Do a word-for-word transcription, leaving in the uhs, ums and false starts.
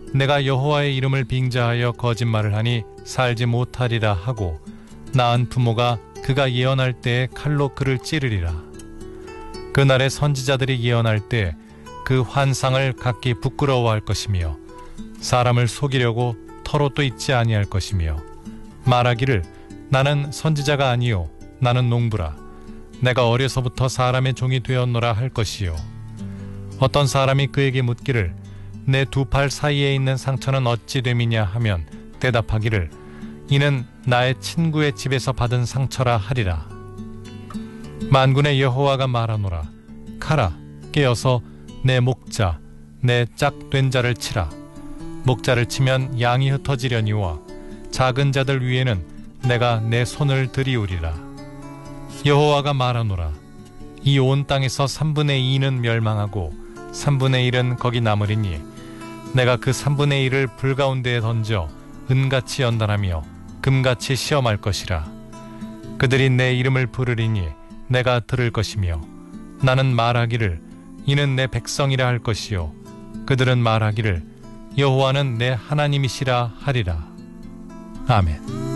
내가 여호와의 이름을 빙자하여 거짓말을 하니 살지 못하리라 하고 낳은 부모가 그가 예언할 때에 칼로 그를 찌르리라. 그날에 선지자들이 예언할 때 그 환상을 각기 부끄러워할 것이며 사람을 속이려고 털옷도 입지 아니할 것이며 말하기를 나는 선지자가 아니요 나는 농부라. 내가 어려서부터 사람의 종이 되었노라 할 것이요. 어떤 사람이 그에게 묻기를 내 두 팔 사이에 있는 상처는 어찌 됨이냐 하면 대답하기를 이는 나의 친구의 집에서 받은 상처라 하리라. 만군의 여호와가 말하노라. 가라 깨어서 내 목자 내 짝된 자를 치라. 목자를 치면 양이 흩어지려니와 작은 자들 위에는 내가 내 손을 들이우리라. 여호와가 말하노라. 이 온 땅에서 삼분의 이는 멸망하고 삼분의 일은 거기 남으리니 내가 그 삼분의 일을 불 가운데에 던져 은같이 연단하며 금같이 시험할 것이라. 그들이 내 이름을 부르리니 내가 들을 것이며 나는 말하기를 이는 내 백성이라 할 것이요 그들은 말하기를 여호와는 내 하나님이시라 하리라. 아멘.